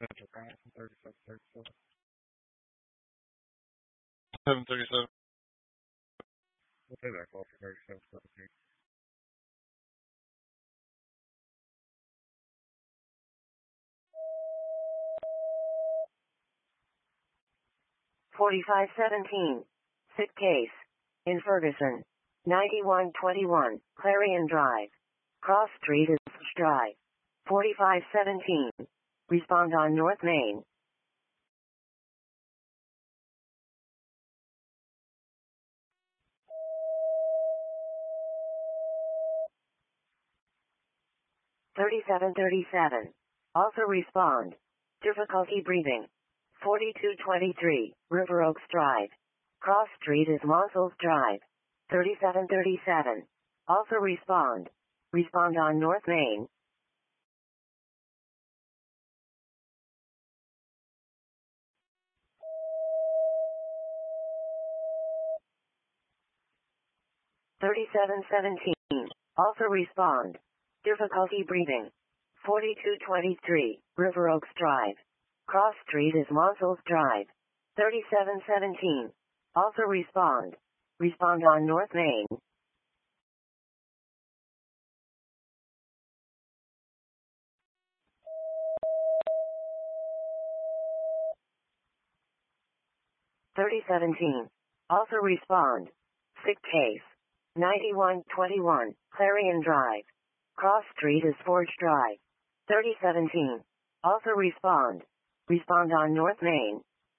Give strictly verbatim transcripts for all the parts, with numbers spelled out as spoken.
Central Cross and thirty-seven thirty-seven. seven thirty-seven. We'll say that call for thirty-seven seventeen. forty-five seventeen. Sick case. In Ferguson. ninety-one twenty-one, Clarion Drive. Cross Street is Drive. forty-five seventeen. Respond on North Main. thirty-seven thirty-seven. Also respond. Difficulty breathing. forty-two twenty-three, River Oaks Drive. Cross Street is Mosels Drive. thirty-seven thirty-seven. Also respond. Respond on North Main. thirty-seven seventeen. Also respond. Difficulty breathing. forty-two twenty-three, River Oaks Drive. Cross Street is Mosels Drive. thirty-seven seventeen. Also respond. Respond on North Main. thirty seventeen. Also respond. Sick case. ninety-one twenty-one, Clarion Drive. Cross Street is Forge Drive. thirty seventeen. Also respond. Respond on North Main.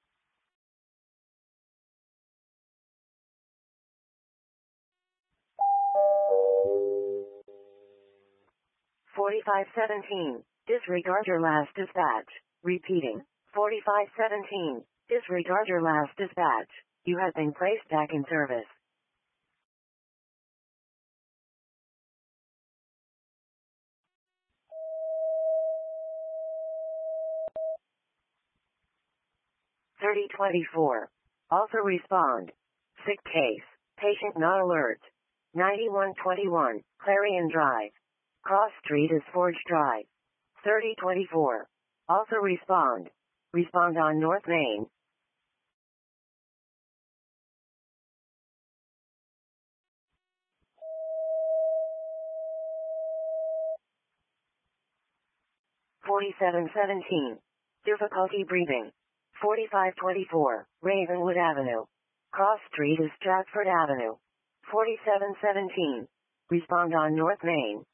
forty-five seventeen. Disregard your last dispatch. Repeating. forty-five seventeen. Disregard your last dispatch. You have been placed back in service. thirty twenty-four. Also respond. Sick case. Patient not alert. ninety-one twenty-one, Clarion Drive. Cross Street is Forge Drive. thirty twenty-four. Also respond. Respond on North Main. forty-seven seventeen. Difficulty breathing. forty-five twenty-four, Ravenwood Avenue. Cross Street is Stratford Avenue. forty-seven seventeen. Respond on North Main.